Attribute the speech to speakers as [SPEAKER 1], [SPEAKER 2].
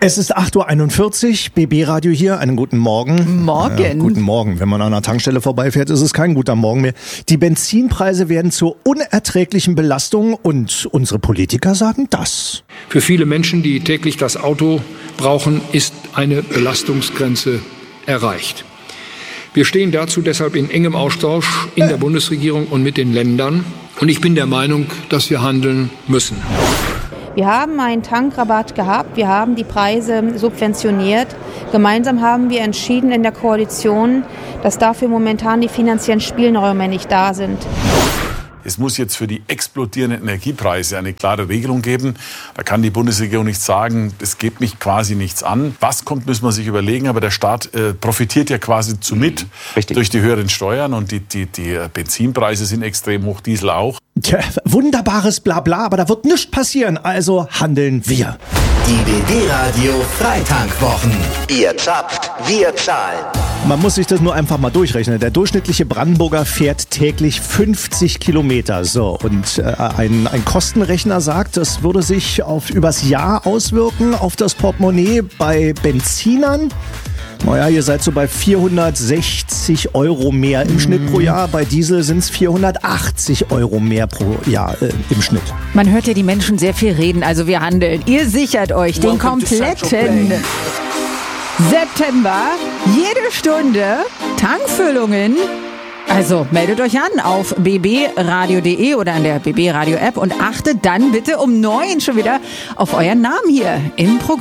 [SPEAKER 1] Es ist 8.41 Uhr, BB-Radio hier, einen guten Morgen.
[SPEAKER 2] Morgen.
[SPEAKER 1] Guten Morgen. Wenn man an einer Tankstelle vorbeifährt, ist es kein guter Morgen mehr. Die Benzinpreise werden zur unerträglichen Belastung und unsere Politiker sagen das.
[SPEAKER 3] Für viele Menschen, die täglich das Auto brauchen, ist eine Belastungsgrenze erreicht. Wir stehen dazu deshalb in engem Austausch in der Bundesregierung und mit den Ländern. Und ich bin der Meinung, dass wir handeln müssen.
[SPEAKER 4] Wir haben einen Tankrabatt gehabt, wir haben die Preise subventioniert. Gemeinsam haben wir entschieden in der Koalition, dass dafür momentan die finanziellen Spielräume nicht da sind.
[SPEAKER 5] Es muss jetzt für die explodierenden Energiepreise eine klare Regelung geben. Da kann die Bundesregierung nicht sagen, das geht mich quasi nichts an. Was kommt, müssen wir sich überlegen. Aber der Staat profitiert ja quasi mit durch die höheren Steuern. Und die Benzinpreise sind extrem hoch, Diesel auch.
[SPEAKER 1] Tja, wunderbares Blabla, aber da wird nichts passieren. Also handeln wir.
[SPEAKER 6] Die BB-Radio Freitankwochen. Ihr zapft, wir zahlen.
[SPEAKER 1] Man muss sich das nur einfach mal durchrechnen. Der durchschnittliche Brandenburger fährt täglich 50 Kilometer. So, und ein Kostenrechner sagt, das würde sich übers Jahr auswirken auf das Portemonnaie bei Benzinern. Naja, ihr seid so bei 460 Euro mehr im Schnitt pro Jahr. Bei Diesel sind es 480 Euro mehr pro Jahr im Schnitt.
[SPEAKER 2] Man hört ja die Menschen sehr viel reden, also wir handeln. Ihr sichert euch den kompletten September, jede Stunde Tankfüllungen. Also meldet euch an auf bbradio.de oder an der BB Radio App und achtet dann bitte um 9 schon wieder auf euren Namen hier im Programm.